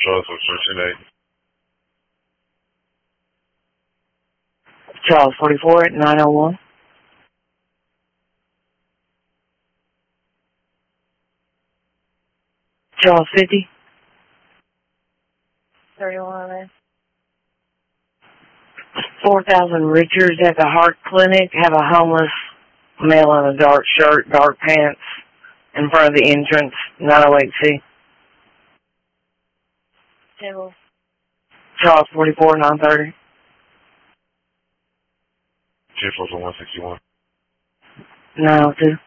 Charles for 13A. Charles 44 at 901. Charles 50. 31. 4000 Richards at the Heart Clinic. Have a homeless male in a dark shirt, dark pants in front of the entrance, 908C. Table. Charles 44, 930. 10 for 161. 902.